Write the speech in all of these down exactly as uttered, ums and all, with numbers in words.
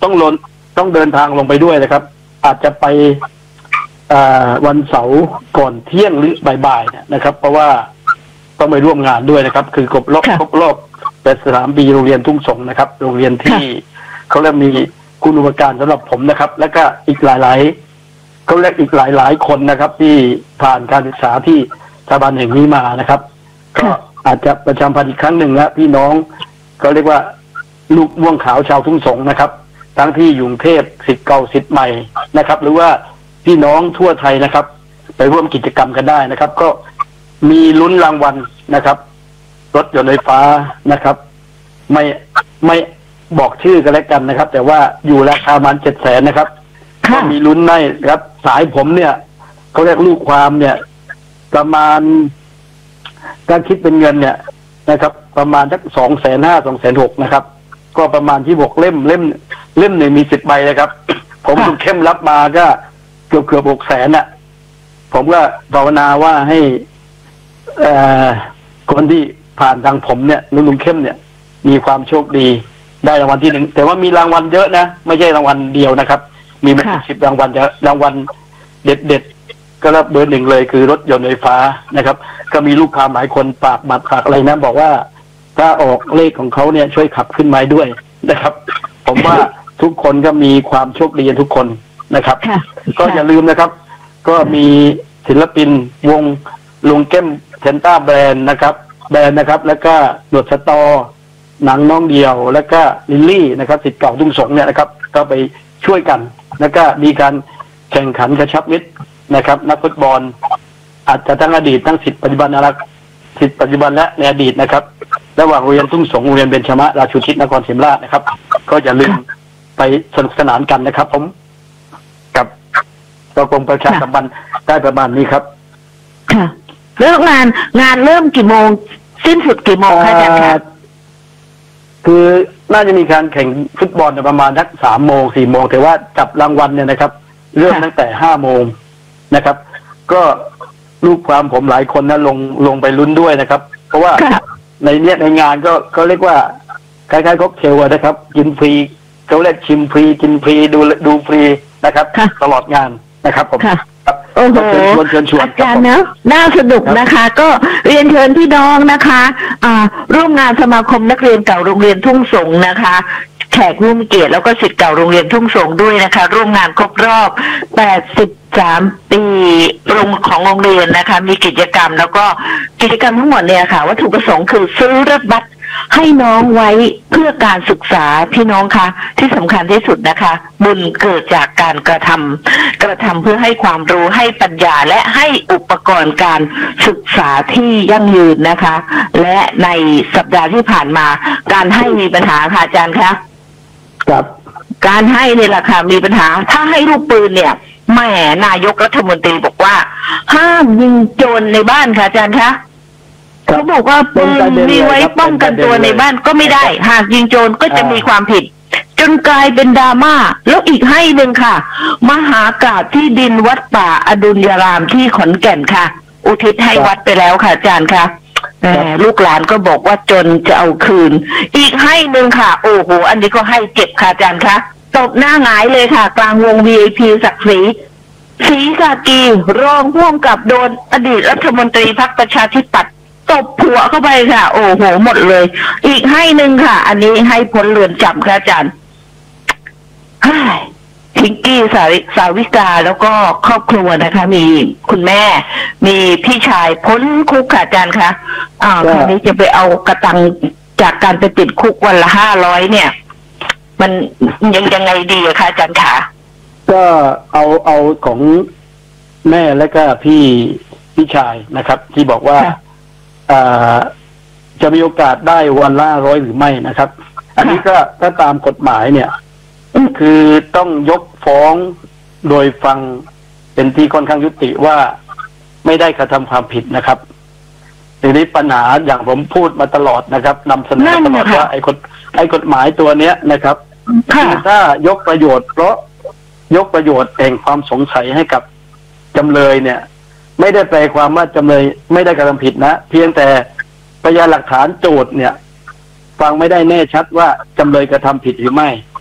ต้องลงต้องเดินทางลงไปด้วยนะครับอาจจะไปวันเสาร์ก่อนเที่ยงหรือบ่ายๆเนี่ยนะครับเพราะว่าต้องไปร่วมงานด้วยนะครับคือกบรอบครบรอบเป็นสถานปีโรงเรียนทุ่งสงนะครับโรงเรียนที่เขาเรียกมีคุณอุปการสำหรับผมนะครับแล้วก็อีกหลายๆเขาเรียกอีกหลายๆคนนะครับที่ผ่านการศึกษาที่สถาบันแห่งนี้มานะครับก็อาจจะประชาสัมพันธ์อีกครั้งหนึ่งนะพี่น้องเขาเรียกว่าลูกม่วงขาวชาวทุ่งสงนะครับทั้งที่อยู่กรุงเทพศิษย์เก่าศิษย์ใหม่นะครับหรือว่าพี่น้องทั่วไทยนะครับไปร่วมกิจกรรมกันได้นะครับก็มีลุ้นรางวัลนะครับรถยนต์ไฟฟ้านะครับไม่ไม่บอกชื่อกันแล้วกันนะครับแต่ว่าอยู่ราคาประมาณเจ็ดแสนนะครับก็มีลุ้นได้ครับสายผมเนี่ยเขาเรียกลูกความเนี่ยประมาณการคิดเป็นเงินเนี่ยนะครับประมาณสักสองแสนห้าสองแสนหกนะครับก็ประมาณที่บอกเล่มเล่มเล่มหนึ่งมีสิบใบนะครับผมถูกเข้มรับมาก็เกือบเกือบหกแสนน่ะผมก็ภาวนาว่าให้เอ่อคนที่ผ่านทางผมเนี่ยลุงลุงเข้มเนี่ยมีความโชคดีได้รางวัลที่หนึ่งแต่ว่ามีรางวัลเยอะนะไม่ใช่รางวัลเดียวนะครับมีเป็นสิบรางวัลจะรางวัลเด็ดเด็ดก็รับเบอร์หนึ่งเลยคือรถยนต์ไฟฟ้านะครับก็มีลูกค้าหลายคนฝากบัตรฝากอะไรนะบอกว่าถ้าออกเลขของเขาเนี่ยช่วยขับขึ้นมาด้วยนะครับผมว่าทุกคนก็มีความโชคดีทุกคนนะครับก็อย่าลืมนะครับก็มีศิลปินวงลุงเข้มเซนต้าแบรนด์นะครับแบรนด์นะครับแล้วก็หนวดสตอหนังน้องเดียวแล้วก็ลิลลี่นะครับศิษย์เก่าทุ่งสงเนี่ยนะครับก็ไปช่วยกันแล้วก็มีการแข่งขันกระชับมิตรนะครับนักฟุตบอลอาจจะทั้งอดีตทั้งศิษย์ปัจจุบันอะไรศิษย์ปัจจุบันและในอดีตนะครับระหว่างโรงเรียนทุ่งสงโรงเรียนเบญจมะราชูทิศนครศรีธรรมราชนะครับก็อย่าลืมไปสนุกสนานกันนะครับผมกับกรมประชาสัมพันธ์ได้ประมาณนี้ครับค่ะเริ่มงานงานเริ่มกี่โมงสิ้นสุดกี่โมงคะอาจารย์คะคือน่าจะมีการแข่งฟุตบอลประมาณสักสามโมงสี่โมงแต่ว่าจับรางวัลเนี่ยนะครับเริ่มตั้งแต่ห้าโมงนะครับก็ลูกความผมหลายคนนะลงลงไปลุ้นด้วยนะครับเพราะว่าในเนี้ยในงานก็เขาเรียกว่าคล้ายๆค็อกเทลนะครับกินฟรีเขาเรียกชิมฟรีกินฟรีดูดูฟรีนะครับตลอดงานนะครับผมโอ้โหอาจารย์เนอะน่าสนุกนะคะก็เรียนเชิญพี่น้องนะคะอ่าร่วมงานสมาคมนักเรียนเก่าโรงเรียนทุ่งสงนะคะแขกผู้มีเกียรติแล้วก็ศิษย์เก่าโรงเรียนทุ่งสงด้วยนะคะร่วมงานครบรอบแปดสิบสามปีโรงของโรงเรียนนะคะมีกิจกรรมแล้วก็กิจกรรมทั้งหมดเนี่ยค่ะวัตถุประสงค์คือซื้อรถบัสให้น้องไว้เพื่อการศึกษาพี่น้องคะที่สำคัญที่สุดนะคะบุญเกิดจากการกระทำกระทำเพื่อให้ความรู้ให้ปัญญาและให้อุปกรณ์การศึกษาที่ยั่งยืนนะคะและในสัปดาห์ที่ผ่านมาการให้มีปัญหาค่ะอาจารย์คะครับการให้เนี่ยแหละค่ะมีปัญหาถ้าให้ลูกปืนเนี่ยแหมนายกรัฐมนตรีบอกว่าห้ามยิงโจรในบ้านค่ะอาจารย์คะเขาบอกว่าปืนมีไว้ป้องกันตัวในบ้านก็ไม่ได้หากยิงโจรก็จะมีความผิดจนกลายเป็นดราม่าแล้วอีกให้หนึ่งค่ะมหากาพย์ที่ดินวัดป่าอดุลยารามที่ขอนแก่นค่ะอุทิศให้วัดไปแล้วค่ะอาจารย์ค่ะลูกหลานก็บอกว่าจนจะเอาคืนอีกให้หนึ่งค่ะโอ้โหอันนี้ก็ให้เจ็บค่ะอาจารย์คะตบหน้าหงายเลยค่ะกลางวง วี ไอ พี ศักดิ์ศรีศรีกากีรองผู้กำกับโดนอดีตรัฐมนตรีพรรคประชาธิปัตย์ตบผัวเข้าไปค่ะโอ้โหหมดเลยอีกให้หนึ่งค่ะอันนี้ให้พ้นเรือนจำค่ะอาจารย์พิงกี้สาวิสาวิกาแล้วก็ครอบครัวนะคะมีคุณแม่มีพี่ชายพ้นคุกค่ะอาจารย์คะอ่าคราวนี้จะไปเอากระตังจากการไปติดคุกวันละห้าร้อยเนี่ยมันยังยังไงดีอะคะอาจารย์คะก็เอาเอาของแม่และก็พี่พี่ชายนะครับที่บอกว่าอ่าจะมีโอกาสได้วันละร้อยหรือไม่นะครับอันนี้ก็ถ้าตามกฎหมายเนี่ยคือต้องยกฟ้องโดยฟังเป็นที่ค่อนข้างยุติว่าไม่ได้กระทำความผิดนะครับทีนี้ปัญหาอย่างผมพูดมาตลอดนะครับนำเสนอตลอดว่าไอ้กฎไอ้กฎหมายตัวเนี้ยนะครับถ้ายกประโยชน์เพราะยกประโยชน์แห่งความสงสัยให้กับจำเลยเนี่ยไม่ได้แปลความว่าจำเลยไม่ได้กระทำผิดนะเพียงแต่พยานหลักฐานโจทย์เนี่ยฟังไม่ได้แน่ชัดว่าจำเลยกระทำผิดหรือไม่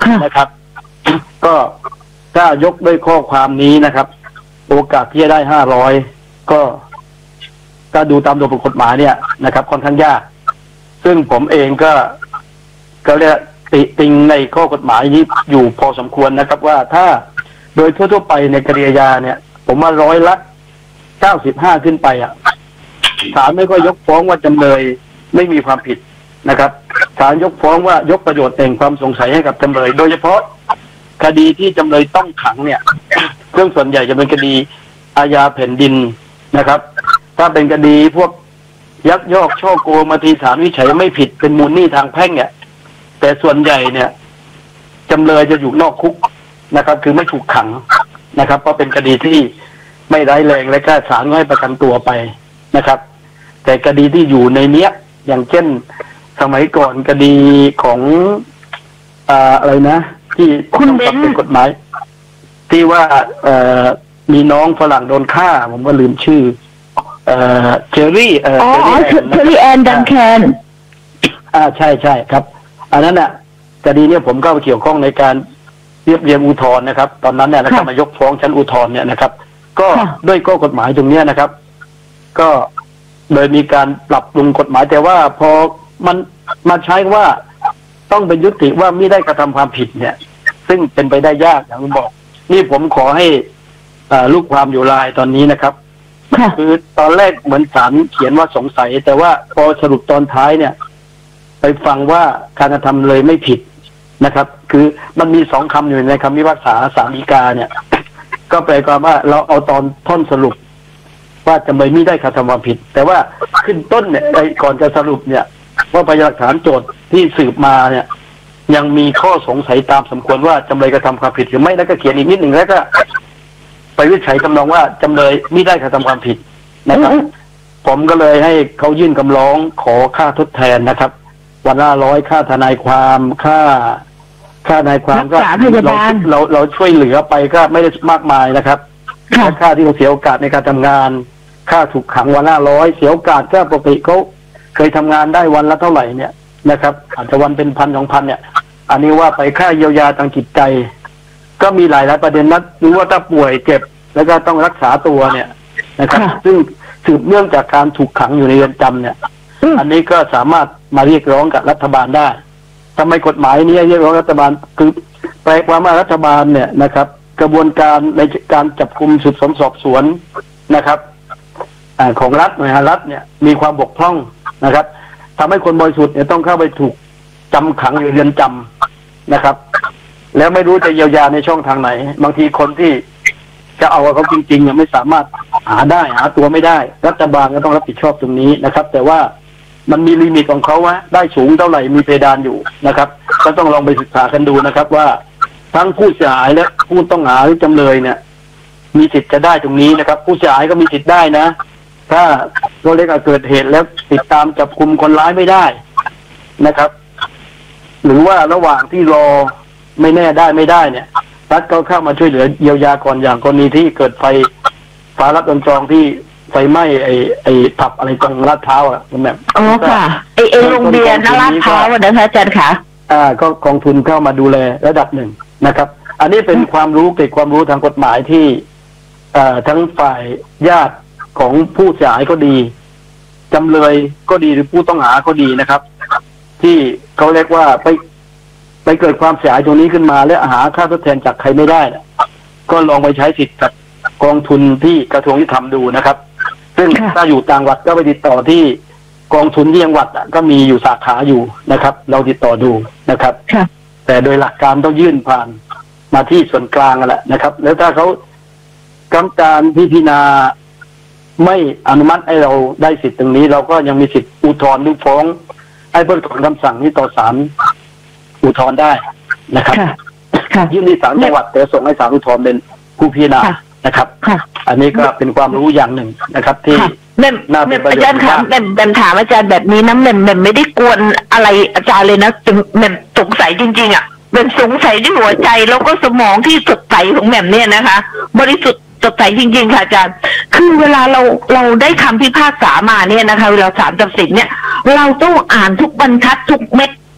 นะครับ ก็ถ้ายกด้วยข้อความนี้นะครับ โอกาสที่จะได้ห้าร้อยก็ก็ดูตามตัวบทกฎหมายเนี่ยนะครับค่อนข้างยากซึ่งผมเองก็ก็เรียกติติงในข้อกฎหมายนี้อยู่พอสมควรนะครับว่าถ้าโดยทั่วๆไปในคดีอาญาเนี่ยผมว่าร้อยละเก้าสิบห้าขึ้นไปอ่ะศาลไม่ค่อยยกฟ้องว่าจำเลยไม่มีความผิดนะครับศาลยกฟ้องว่ายกประโยชน์แห่งความสงสัยให้กับจำเลย โดยเฉพาะคดีที่จำเลยต้องขังเนี่ยเรื่องส่วนใหญ่จะเป็นคดีอาญาแผ่นดินนะครับถ้าเป็นคดีพวกยักยอกช่อโกงมาทีศาลวิจัยไม่ผิดเป็นมูลหนี้ทางแพ่งเนี่ยแต่ส่วนใหญ่เนี่ยจำเลยจะอยู่นอกคุกนะครับ คือไม่ถูกขังนะครับเพราะเป็นคดีที่ไม่ร้ายแรงและก็ศาลก็ให้ประกันตัวไปนะครับ แต่คดีที่อยู่ในเนี้ยอย่างเช่นสมัยก่อนคดีของอ่าอะไรนะที่คุณเบนเป็นกฎหมายที่ว่าเอ่อมีน้องฝรั่งโดนฆ่าผมก็ลืมชื่อเอ่อเจอรี่เอ่ออ๋อเจอรี่แอนดันแคนอ่าใช่ใช่ครับอันนั้นน่ะคดีเนี้ยผมก็เกี่ยวข้องในการเรียบเรียงอุทธรณ์นะครับตอนนั้นเนี่ยนะครับมายกฟ้องชั้นอุทธรณ์เนี่ยนะครับก็ด้วยข้อกฎหมายตรงเนี้ยนะครับก็โดยมีการปรับปรุงกฎหมายแต่ว่าพอมันมาใช้ว่าต้องเป็นยุติว่าไม่ได้กระทำความผิดเนี่ยซึ่งเป็นไปได้ยากอย่างที่บอกนี่ผมขอให้ลูกความอยู่รายตอนนี้นะครับคือตอนแรกเหมือนศาลเขียนว่าสงสัยแต่ว่าพอสรุปตอนท้ายเนี่ยไปฟังว่าการกระทำเลยไม่ผิดนะครับ คือมันมีสองคำอยู่ในคำพิพากษาศาลฎีกาเนี่ยก็แปลความว่าเราเอาตอนท่อนสรุปว่าจำเลยไม่ได้กระทำความผิดแต่ว่าขึ้นต้นเนี่ยก่อนจะสรุปเนี่ยว่าพยานหลักฐานโจทย์ที่สืบมาเนี่ยยังมีข้อสงสัยตามสมควรว่าจำเลยกระทำความผิดหรือไม่แล้วก็เขียนอีกนิดหนึ่งแล้วก็ไปวิจัยคำร้องว่าจำเลยไม่ได้กระทำความผิดนะครับผมก็เลยให้เขายื่นคำร้องขอค่าทดแทนนะครับวันละร้อยค่าทนายความค่าค่าทนายความก็เราเราเราช่วยเหลือไปก็ไม่ได้มากมายนะครับและค่าที่เขาเสียโอกาสในการทำงานค่าถูกขังวันละร้อยเสียโอกาสก็ปกติเขาเคยทำงานได้วันละเท่าไหร่เนี่ยนะครับอาจจะวันเป็นพันสองพันเนี่ยอันนี้ว่าไปค่าเยียวยาทางจิตใจก็มีหลายหลายประเด็นนะหรือว่าถ้าป่วยเจ็บแล้วก็ต้องรักษาตัวเนี่ยนะครับซึ่งสืบเนื่องจากการถูกขังอยู่ในเรือนจำเนี่ยอันนี้ก็สามารถมาเรียกร้องกับรัฐบาลได้ทำไมกฎหมายนี้เรียกร้องรัฐบาลคือแปลความว่ารัฐบาลเนี่ยนะครับกระบวนการในการจับกุมสืบสวนสอบสวนนะครับอของรัฐหน่วยงานรัฐเนี่ยมีความบกพร่องนะครับทำให้คนบริสุทธิ์เนี่ยต้องเข้าไปถูกจำขังอยู่เรือนจำนะครับแล้วไม่รู้จะเยียวยาในช่องทางไหนบางทีคนที่จะเอาเขาจริงๆเนี่ยไม่สามารถหาได้หาตัวไม่ได้รัฐบาลก็ต้องรับผิดชอบตรงนี้นะครับแต่ว่ามันมีลิมิตของเขาว่าได้สูงเท่าไหร่มีเพดานอยู่นะครับก็ต้องลองไปศึกษากันดูนะครับว่าทั้งผู้เสียหายและผู้ต้องหาหรือจำเลยเนี่ยมีสิทธิ์จะได้ตรงนี้นะครับผู้เสียหายก็มีสิทธิ์ได้นะถ้าตัวเล็กเกิดเหตุแล้วติดตามจับกุมคนร้ายไม่ได้นะครับหรือว่าระหว่างที่รอไม่แน่ได้ไม่ได้เนี่ยรัฐก็เข้ามาช่วยเหลือเยียวยาก่อนอย่างกรณีที่เกิดไฟฟ้าลัดวงจรที่ไฟไหม้ไอ้ไอ้ผับอะไรตรงลาดพร้าวอ่ะคุณแม่อ๋อค่ะไอ้ไอ้โรงเรียนลาดพร้าวนะคะอาจารย์คะอ่าก็กองทุนเข้ามาดูแลระดับหนึ่งนะครับอันนี้เป็นความรู้เกี่ยวกับความรู้ทางกฎหมายที่อ่าทั้งฝ่ายญาติของผู้เสียหายก็ดีจำเลยก็ดีหรือผู้ต้องหาก็ดีนะครับที่เขาเรียกว่าไปไปเกิดความเสียหายตรงนี้ขึ้นมาและหาค่าทดแทนจากใครไม่ได้นะก็ลองไปใช้สิทธิ์กับกองทุนที่กระทรวงยุติธรรมดูนะครับซึ่งถ้าอยู่ต่างจังหวัดก็ไปติดต่อที่กองทุนที่จังหวัดก็มีอยู่สาขาอยู่นะครับเราติดต่อดูนะครับแต่โดยหลักการต้องยื่นผ่านมาที่ส่วนกลางแหละนะครับแล้วถ้าเขากรรมการพิจารณาไม่อนุมัติให้เราได้สิทธิ์ตรงนี้เราก็ยังมีสิทธิ์อุทธรณ์หรือฟ้องให้เพิกถอนคำสั่งนี้ต่อศาลอุทธรณ์ได้นะครับยื่นที่ศาลจังหวัดแต่ส่งให้ศาลอุทธรณ์เป็นผู้พิจารณานะครับอันนี้ก็เป็นความรู้อย่างหนึ่งนะครับที่น่าเป็นประโยชน์อาจารย์ถามแม่แม่ถามอาจารย์แบบนี้นะแม่แม่ไม่ได้กวนอะไรอาจารย์เลยนะแม่สงสัยจริงๆอ่ะเป็นสงสัยที่หัวใจแล้วก็สมองที่สดใสของแม่เนี่ยนะคะบริสุทธิ์สดใสจริงๆค่ะอาจารย์คือเวลาเราเราได้คำพิพากษามาเนี่ยนะคะเวลาศาลตัดสินเนี่ยเราต้องอ่านทุกบรรทัดทุกเม็ด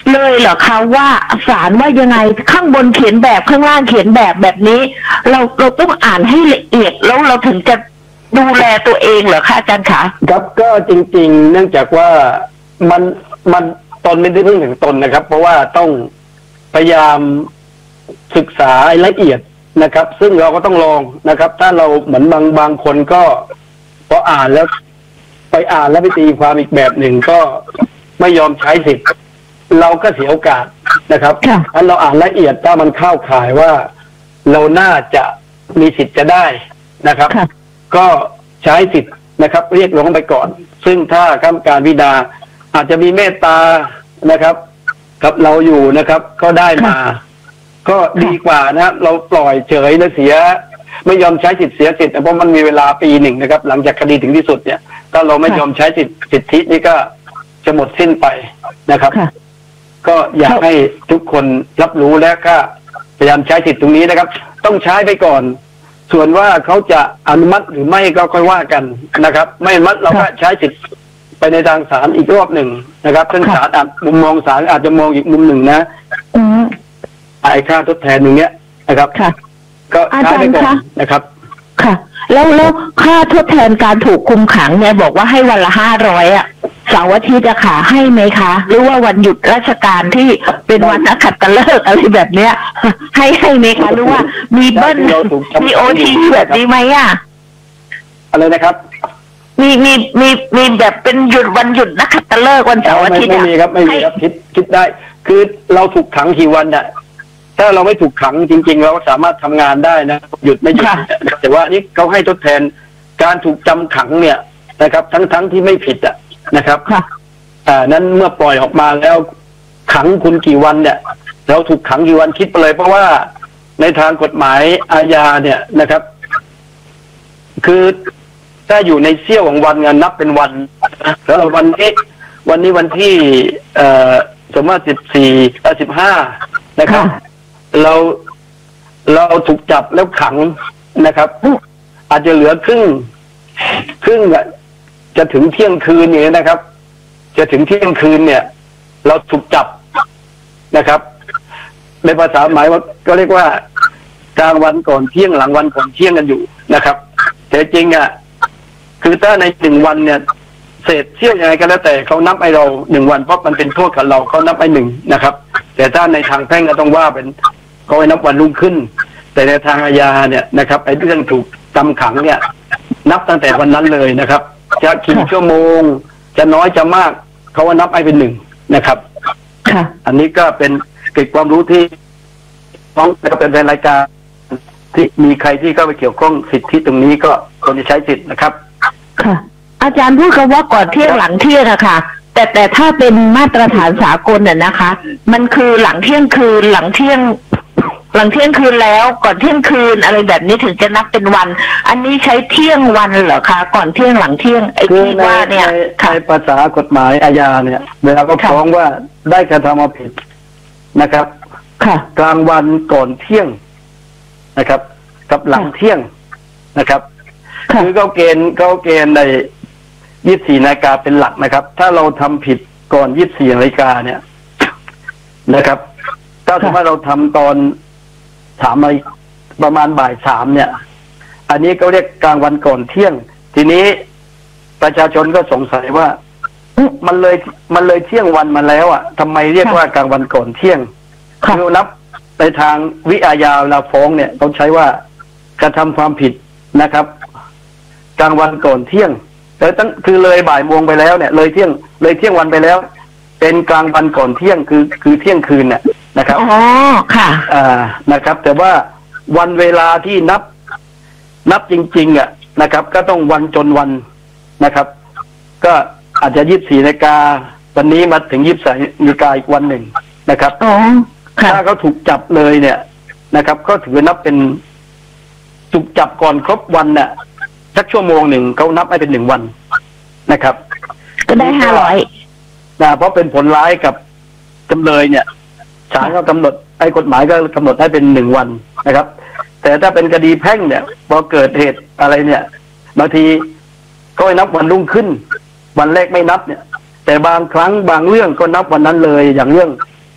เลยเหรอคะว่าศาลว่ายังไงข้างบนเขียนแบบข้างล่างเขียนแบบแบบนี้ เราเราต้องอ่านให้ละเอียดแล้วเราถึงจะดูแลตัวเองเหรอคะอาจารย์คะครับก็จริงๆเนื่องจากว่ามันมันตนไม่ได้เพิ่งถึงตนนะครับเพราะว่าต้องพยายามศึกษาละเอียดนะครับซึ่งเราก็ต้องลองนะครับถ้าเราเหมือนบางบางคนก็พออ่านแล้วไปอ่านแล้วไปตีความอีกแบบหนึ่งก็ไม่ยอมใช้สิทธิ์เราก็เสียโอกาสนะครับอันเราอ่านละเอียดถ้ามันเข้าข่ายว่าเราน่าจะมีสิทธิ์จะได้นะครับก็ใช้สิทธิ์นะครับเรียกร้องไปก่อนซึ่งถ้ากรรมการพิจารณาอาจจะมีเมตตานะครับกับเราอยู่นะครับก็ได้มาก็ดีกว่านะเราปล่อยเฉยแล้วเสียไม่ยอมใช้สิทธิ์เสียสิทธิ์เพราะมันมีเวลาปีหนึ่งนะครับหลังจากคดีถึงที่สุดเนี่ยถ้าเราไม่ยอมใช้สิทธิสิทธินี่ก็จะหมดสิ้นไปนะครับก็อยากให้ทุกคนรับรู้และก็พยายามใช้สิทธิ์ตรงนี้นะครับต้องใช้ไปก่อนส่วนว่าเขาจะอนุมัติหรือไม่ก็ค่อยว่ากันนะครับไม่อนุมัติเราก็ใช้สิทธิ์ไปในทางศาลอีกรอบหนึ่งนะครับซึ่งศาลอาจมุมมองศาลอาจจะมองอีกมุมหนึ่งนะไอ้ค่าทดแทนตรงเนี้ยนะครับก็ใช้ไปก่อนนะครับค่ะแล้วแล้วค่าทดแทนการถูกคุมขังเนี่ยบอกว่าให้วันละห้าร้อยอ่ะเสาร์อาทิตย์จะขาให้ไหมคะหรือว่าวันหยุดราชการที่เป็นวันนักขัตฤกษ์อะไรแบบเนี้ยให้ให้ไหมคะหรือว่ามีเบิ้ลมีโอทีแบบนี้ไหมอ่ะอะไรนะครับมีมีมีมีแบบเป็นหยุดวันหยุดนักขัตฤกษ์วันเสาร์อาทิตย์ไม่มีครับไม่มีครับคิดคิดได้คือเราถูกขังกี่วันเนี่ยถ้าเราไม่ถูกขังจริงๆเราก็สามารถทำงานได้นะหยุดไม่หยุดแต่ว่านี่เขาให้ทดแทนการถูกจำขังเนี่ยนะครับทั้งๆ ท, ที่ไม่ผิดอ่ะนะครับอ่านั้นเมื่อปล่อยออกมาแล้วขังคุณกี่วันเนี่ยเราถูกขังกี่วันคิดไปเลยเพราะว่าในทางกฎหมายอาญาเนี่ยนะครับคือถ้าอยู่ในเสี้ยวของวันงานนับเป็นวันแล้ววันนี้วันนี้วันที่เอ่อสมมติสิบสี่เอ่อสิบห้านะครับเราเราถูกจับแล้วขังนะครับอาจจะเหลือครึ่งครึ่งอ่ะจะถึงเที่ยงคืนอย่างนี้นะครับจะถึงเที่ยงคืนเนี่ยเราถูกจับนะครับในภาษาหมายว่าก็เรียกว่ากลางวันก่อนเที่ยงหลังวันก่อนเที่ยงกันอยู่นะครับแต่จริงอ่ะคือถ้าในหนึ่งวันเนี่ยเศษเสี้ยวยังไงก็แล้วแต่เขานับไอเราหนึ่งวันเพราะมันเป็นโทษกับเราเขานับไอหนึ่งนะครับแต่ถ้าในทางแพ่งก็ต้องว่าเป็นเขาให้นับวันรุ่งขึ้นแต่ในทางอาญาเนี่ยนะครับไอ้เรื่องถูกจำขังเนี่ยนับตั้งแต่วันนั้นเลยนะครับจะกี่ชั่วโมงจะน้อยจะมากเขาว่านับไอเป็นหนึ่งนะครับอันนี้ก็เป็นเกิดความรู้ที่ต้องเป็นรายการที่มีใครที่เข้าไปเกี่ยวข้องสิทธิตรงนี้ก็ควรจะใช้สิทธิ์นะครับค่ะอาจารย์พูดคำว่าก่อนเที่ยงหลังเที่ยงอะค่ะแต่แต่ถ้าเป็นมาตรฐานสากลน่ะนะคะมันคือหลังเที่ยงคืนหลังเที่ยงหลังเที่ยงคืนแล้วก่อนเที่ยงคืนอะไรแบบนี้ถึงจะนับเป็นวันอันนี้ใช้เที่ยงวันเหรอคะก่อนเที่ยงหลังเที่ยงไอ้ที่ว่าเนี่ยในภาษากฎหมายอาญาเนี่ยเวลาก็ฟ้องว่าได้กระทำความผิดนะครับกลางวันก่อนเที่ยงนะครับกับหลังเที่ยงนะครับคือเขาเกณฑ์เขาเกณฑ์ในยี่สิบสี่นาฬิกาเป็นหลักนะครับถ้าเราทำผิดก่อนยี่สิบสี่นาฬิกาเนี่ยนะครับถ้าสมมติเราทำตอนสามประมาณบ่ายสามเนี่ยอันนี้เขาเรียกกลางวันก่อนเที่ยงทีนี้ประชาชนก็สงสัยว่ามันเลยมันเลยเที่ยงวันมาแล้วอ่ะทำไมเรียกว่ากลางวันก่อนเที่ยงคือนับในทางวิอาญาเวลาฟ้องเนี่ยเขาใช้ว่ากระทำความผิดนะครับกลางวันก่อนเที่ยงแต่ตั้งคือเลยบ่ายโมงไปแล้วเนี่ยเลยเที่ยงเลยเที่ยงวันไปแล้วเป็นกลางวันก่อนเที่ยงคือคือเที่ยงคืนเนี่ยนะครับอ๋อค่ะอ่านะครับแต่ว่าวันเวลาที่นับนับจริงๆอ่ะนะครับก็ต้องวันจนวันนะครับก็อาจจะยี่สิบสี่นาฬิกาวันนี้มาถึงยี่สิบสี่นาฬิกาอีกวันหนึ่งนะครับอ๋อถ้าเขาถูกจับเลยเนี่ยนะครับก็ถือนับเป็นถูกจับก่อนครบวันน่ะสักชั่วโมงหนึ่งเขานับให้เป็นหนึ่งวันนะครับก็ได้ห้าร้อยนะเพราะเป็นผลร้ายกับจำเลยเนี่ยศาลก็กำหนดไอ้กฎหมายก็กำหนดให้เป็นหนึ่งวันนะครับแต่ถ้าเป็นคดีแพ่งเนี่ยพอเกิดเหตุอะไรเนี่ยบางทีก็ให้นับวันรุ่งขึ้นวันแรกไม่นับเนี่ยแต่บางครั้งบางเรื่องก็นับวันนั้นเลยอย่างเรื่อง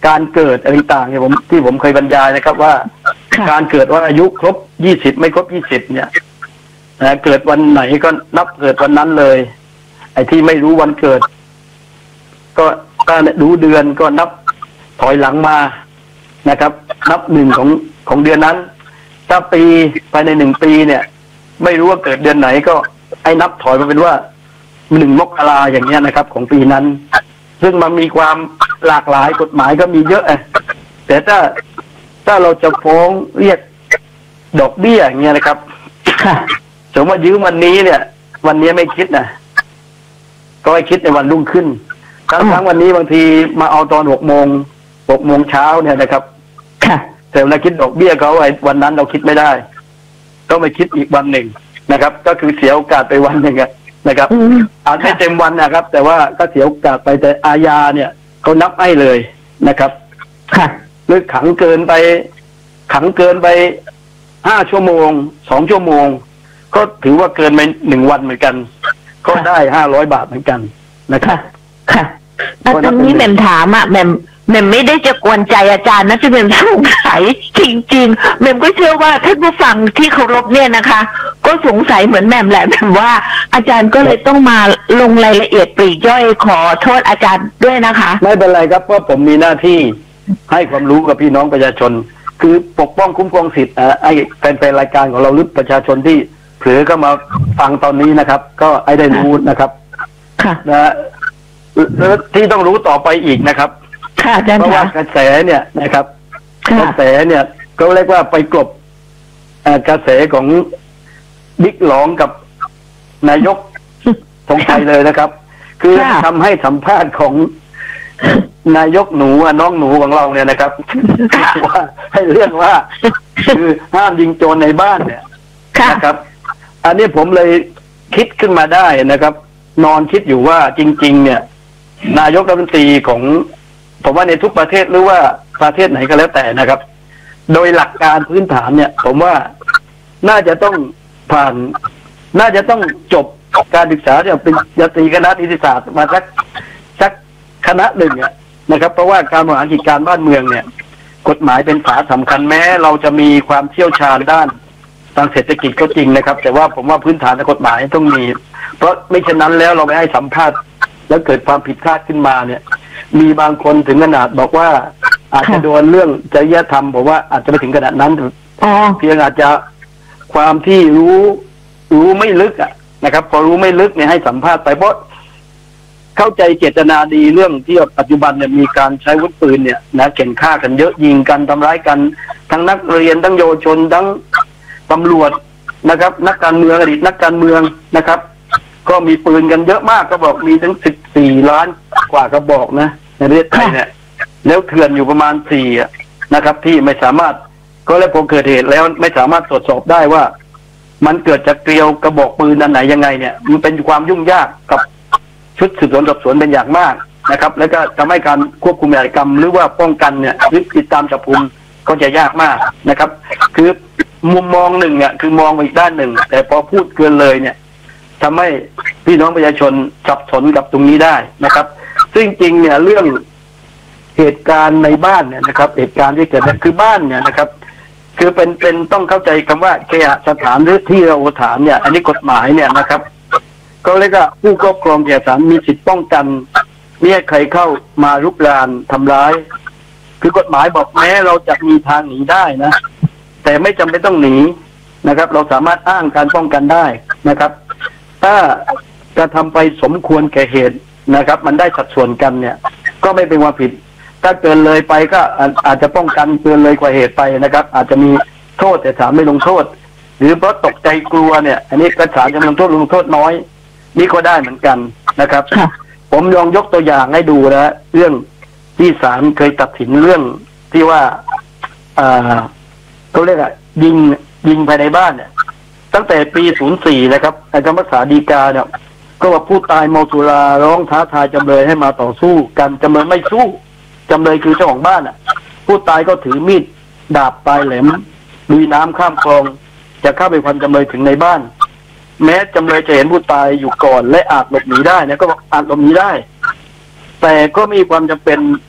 การเกิดอะไรต่างๆเนี่ยผมที่ผมเคยบรรยายนะครับว่าการเกิดว่าอายุครบยี่สิบไม่ครบยี่สิบเนี่ยนะเกิดวันไหนก็นับเกิดวันนั้นเลยไอ้ที่ไม่รู้วันเกิดก็ถ้ารู้เดือนก็นับถอยหลังมานะครับนับหนึ่งของของเดือนนั้นถ้าปีภายในหนึ่งปีเนี่ยไม่รู้ว่าเกิดเดือนไหนก็ไอ้นับถอยมาเป็นว่าหนึ่งมกราอย่างเงี้ยนะครับของปีนั้นซึ่งมันมีความหลากหลายกฎหมายก็มีเยอะแต่ถ้าถ้าเราจะฟ้องเรียกดอกเบี้ยอย่างเงี้ยนะครับสมมติว่ายืมวันนี้เนี่ยวันนี้ไม่คิดนะก็ให้คิดในวันรุ่งขึ้นครั้งครั้งวันนี้บางทีมาเอาตอนหกโมงหกโมงเช้าเนี่ยนะครับแต่เวลาคิดดอกเบี้ยเขาไอ้วันนั้นเราคิดไม่ได้ต้องไปคิดอีกวันหนึ่งนะครับ ก็คือเสียโอกาสไปวันหนึ่งนะครับอาจไม่เต็มวันนะครับ แต่ว่าก็เสียโอกาสไปแต่อาญาเนี่ยเขานับให้เลยนะครับหรือขังเกินไปขังเกินไปห้าชั่วโมงสองชั่วโมงก็ถือว่าเกินไปหนึ่งวันเหมือนกันก็ได้ห้าร้อยบาทเหมือนกันนะครับค่ะตรงนี้แหม่มถามอ่ะแหม่มแหม่มไม่ได้จะกวนใจอาจารย์นะจะแหม่มสงสัยจริงๆแหม่มก็เชื่อว่าท่านผู้ฟังที่เคารพเนี่ยนะคะก็สงสัยเหมือนแหม่มแหละแหม่มว่าอาจารย์ก็เลยต้องมาลงรายละเอียดปลีกย่อยขอโทษอาจารย์ด้วยนะคะไม่เป็นไรครับเพราะผมมีหน้าที่ให้ความรู้กับพี่น้องประชาชนคือปกป้องคุ้มครองสิทธิ์ไอ้แฟนๆรายการของเราหรือประชาชนที่เผลอเข้ามาฟังตอนนี้นะครับก็ไอ้ได้รู้นะครับนะที่ต้องรู้ต่อไปอีกนะครับเพราะว่ากระแสเนี่ยนะครับกระแสเนี่ยก็เรียกว่าไปกลบกระแสของบิ๊กหลองกับนายกสงสัยเลยนะครับคือทำให้สัมภาษณ์ของนายกหนูน้องหนูของเราเนี่ยนะครับว่าให้เรื่องว่าคือห้ามยิงโจรในบ้านเนี่ยนะครับอันนี้ผมเลยคิดขึ้นมาได้นะครับ นอนคิดอยู่ว่าจริงๆเนี่ยนายกรัฐมนตรีของผมว่าในทุกประเทศหรือว่าประเทศไหนก็แล้วแต่นะครับโดยหลักการพื้นฐานเนี่ยผมว่าน่าจะต้องผ่านน่าจะต้องจบการศึกษาเนี่ยเป็นยตรีคณะนิติศาสตร์มาสักสักคณะหนึ่งนะครับเพราะว่าการบริหารกิจการบ้านเมืองเนี่ยกฎหมายเป็นฝาสำคัญแม้เราจะมีความเชี่ยวชาญด้านทางเศรษฐกิจก็จริงนะครับแต่ว่าผมว่าพื้นฐานทางกฎหมายต้องมีเพราะไม่เช่นนั้นแล้วเราไม่ให้สัมภาษณ์แล้วเกิดความผิดพลาดขึ้นมาเนี่ยมีบางคนถึงขนาดบอกว่าอาจจะโดนเรื่องจริยธรรมผมว่าอาจจะไปถึงขนาดนั้นเพียงอาจจะความที่รู้รู้ไม่ลึกอ่ะนะครับพอรู้ไม่ลึกเนี่ยให้สัมภาษณ์ไปเพราะเข้าใจเจตนาดีเรื่องที่ปัจจุบันเนี่ยมีการใช้อาวุธปืนเนี่ยนะเก่งฆ่ากันเยอะยิงกันทำร้ายกันทั้งนักเรียนทั้งเยาวชนทั้งตำรวจนะครับนักการเมืองอดีตนักการเมืองนะครับก็มีปืนกันเยอะมากก็บอกมีถึงสิบสี่ล้านกว่ากระบอกนะในประเทศไทยเนี่ยแล้วเถื่อนอยู่ประมาณสี่นะครับที่ไม่สามารถก็แล้วพอเกิดเหตุแล้วไม่สามารถตรวจสอบได้ว่ามันเกิดจากเกลียวกระบอกปืนอันไหนยังไงเนี่ยมันเป็นความยุ่งยากกับชุดสืบสวนสอบสวนเป็นอย่างมากนะครับแล้วก็ทำให้การควบคุมอาชญากรรมหรือว่าป้องกันเนี่ยหรือติดตามจับกุมก็จะยากมากนะครับคือมุมมองหนึ่งอ่ะคือมองอีกด้านหนึ่งแต่พอพูดเกินเลยเนี่ยทำให้พี่น้องประชาชนสับสนกับตรงนี้ได้นะครับซึ่งจริงเนี่ยเรื่องเหตุการณ์ในบ้านเนี่ยนะครับเหตุการณ์ที่เกิดเนี่ยคือบ้านเนี่ยนะครับคือเป็นเป็นต้องเข้าใจคำว่าเคหสถานหรือที่เราถานเนี่ยอันนี้กฎหมายเนี่ยนะครับก็เรียกว่าผู้ครอบครองเคหสถานมีสิทธิป้องกันไม่ให้ใครเข้ามารุกรานทำร้ายคือกฎหมายบอกแม้เราจะมีทางหนีได้นะแต่ไม่จำเป็นต้องหนีนะครับเราสามารถอ้างการป้องกันได้นะครับถ้ากระทำไปสมควรแก่เหตุนะครับมันได้สัดส่วนกันเนี่ยก็ไม่เป็นความผิดถ้าเกินเลยไปก็อาจจะป้องกันเกินเลยกว่าเหตุไปนะครับอาจจะมีโทษแต่ศาลไม่ลงโทษหรือเพราะตกใจกลัวเนี่ยอันนี้ก็ศาลจะลงโทษลงโทษน้อยนี่ก็ได้เหมือนกันนะครับผมลองยกตัวอย่างให้ดูนะเรื่องที่ศาลเคยตัดสินเรื่องที่ว่าอ่าเขาเรียกอะยิงยิงภายในบ้านเนี่ยตั้งแต่ปีศูนย์สี่นะครับในคำพิพากษาฎีกาเนี่ยก็ว่าผู้ตายเมาสุราร้องท้าทายจำเลยให้มาต่อสู้กันจำเลยไม่สู้จำเลยคือเจ้าของบ้านอ่ะผู้ตายก็ถือมีดดาบปลายแหลมลุยน้ำข้ามคลองจะเข้าไปฟันจำเลยถึงในบ้านแม้จำเลยจะเห็นผู้ตายอยู่ก่อนและอาจหลบหนีได้เนี่ยก็บอกอาจหลบหนีได้แต่ก็มีความจำเป็น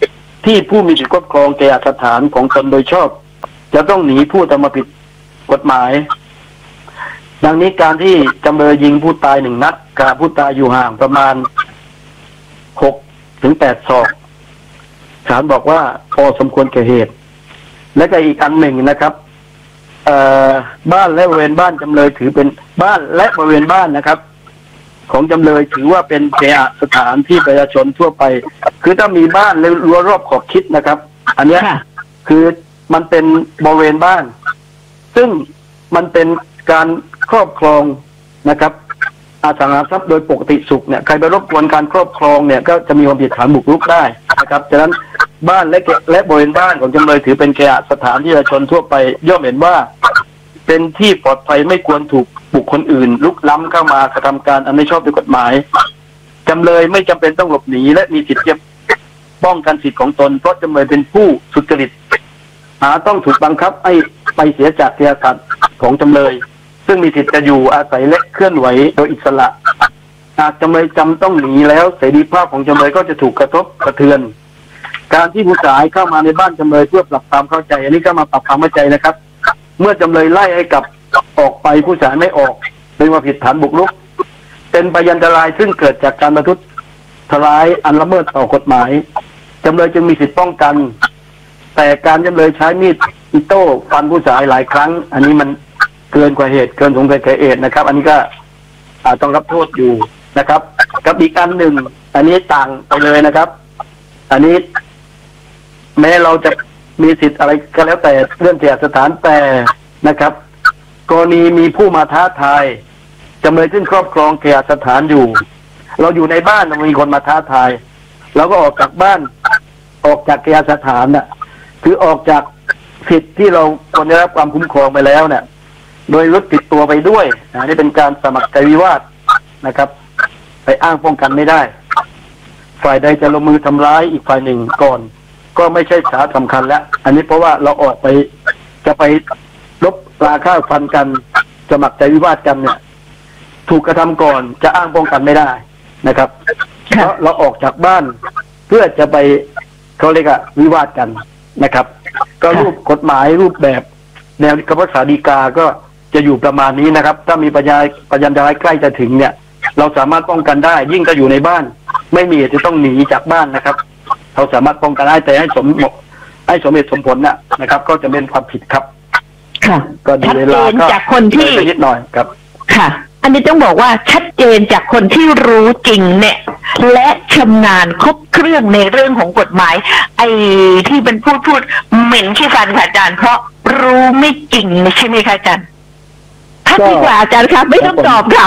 ที่ผู้มีสิทธิครอบครองแก่สถานของตนโดยชอบจะต้องหนีผู้ทำผิดกฎหมายดังนี้การที่จำเลยยิงผู้ตายหนึ่งนัดกับผู้ตายอยู่ห่างประมาณหกถึงแปดศอกศาลบอกว่าพอสมควรแก่เหตุและก็อีกอันหนึ่งนะครับบ้านและบริเวณบ้านจำเลยถือเป็นบ้านและบริเวณบ้านนะครับของจำเลยถือว่าเป็นเคหสถานที่ประชาชนทั่วไปคือถ้ามีบ้านและรั้วรอบขอบชิดนะครับอันนี้คือมันเป็นบริเวณบ้านซึ่งมันเป็นการครอบครองนะครับอสังหาทรัพย์โดยปกติสุขเนี่ยใครไปรบกวนการครอบครองเนี่ยก็จะมีความผิดฐานบุกรุกได้นะครับฉะนั้นบ้านและและบริเวณบ้านของจำเลยถือเป็นเคหสถานที่ประชาชนทั่วไปย่อมเห็นว่าเป็นที่ปลอดภัยไม่ควรถูกบุคคลอื่นลุกล้ำเข้ามากระทำการอันไม่ชอบด้วยกฎหมายจำเลยไม่จำเป็นต้องหลบหนีและมีสิทธิ์จะป้องกันสิทธิ์ของตนเพราะจำเลยเป็นผู้สุจริตหาต้องถูกบังคับให้ไปเสียจากเคหสถานของจำเลยซึ่งมีสิทธิ์จะอยู่อาศัยและเคลื่อนไหวโดยอิสระหากจำเลยจำต้องหนีแล้วเสรีภาพของจำเลยก็จะถูกกระทบกระเทือนการที่ผู้เสียหายเข้ามาในบ้านจำเลยเพื่อปรับความเข้าใจอันนี้ก็มาปรับความเข้าใจนะครับเมื่อจำเลยไล่ให้กลับออกไปผู้เสียหายไม่ออกเป็นความผิดฐานบุกรุกเป็นพยันตรายซึ่งเกิดจากการประทุษร้ายอันละเมิดต่อกฎหมายจำเลยจึงมีสิทธิป้องกันแต่การจำเลยใช้มีดอิโต้ฟันผู้เสียหายหลายครั้งอันนี้มันเกินกว่าเหตุเกินสมควรแก่เหตุนะครับ อันนี้ก็อาจต้องรับโทษอยู่นะครับกับอีกอันหนึ่งอันนี้ต่างไปเลยนะครับอันนี้แม้เราจะมีสิทธิ์อะไรก็แล้วแต่เรื่องเคหสถานแต่นะครับกรณีมีผู้มาท้าทายจำเลยซึ่งครอบครองเคหสถานอยู่เราอยู่ในบ้านมีคนมาท้าทายเราก็ออกจากบ้านออกจากเคหสถานน่ะคือออกจากสิทธิ์ที่เราควรได้รับความคุ้มครองไปแล้วเนี่ยโดยรถติดตัวไปด้วยอันนี้เป็นการสมัครใจวิวาทนะครับไปอ้างป้องกันไม่ได้ฝ่ายใดจะลงมือทำร้ายอีกฝ่ายหนึ่งก่อนก็ไม่ใช่สาระสำคัญแล้วอันนี้เพราะว่าเราออกไปจะไปลบราค่าฟันกันสมัครใจวิวาทกันเนี่ยถูกกระทำก่อนจะอ้างป้องกันไม่ได้นะครับเพราะเราออกจากบ้านเพื่อจะไปเขาเรียกว่าวิวาทกันนะครับก็รูปกฎหมายรูปแบบแนวคำพิพากษาฎีกาก็จะอยู่ประมาณนี้นะครับถ้ามีปัญญาปัญญาใกล้จะถึงเนี่ยเราสามารถป้องกันได้ยิ่งถ้าอยู่ในบ้านไม่มีเหตุจะต้องหนีจากบ้านนะครับเราสามารถป้องกันได้แต่ให้สมให้สมเหตุสมผลน่ะนะครับก็จะเป็นความผิดครับค่ะก็ดีเวลาก็จากคนที่นิดหน่อยครับค่ะอันนี้ต้องบอกว่าชัดเจนจากคนที่รู้จริงเนี่ยและชำนาญครบเครื่องในเรื่องของกฎหมายไอ้ที่เป็นพูดพูดเหม็นขี้ฟันค่ะอาจารย์เพราะรู้ไม่จริงใช่ไหมคะอาจารย์ถ้าดีกว่าอาจารย์ครับไม่ต้องตอบค่ะ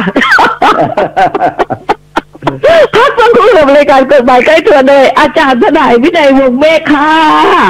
พักสักครู่กับรายการกฎหมายใกล้ตัวเลยอาจารย์ทนายวินัยวงศ์เมฆค่ะ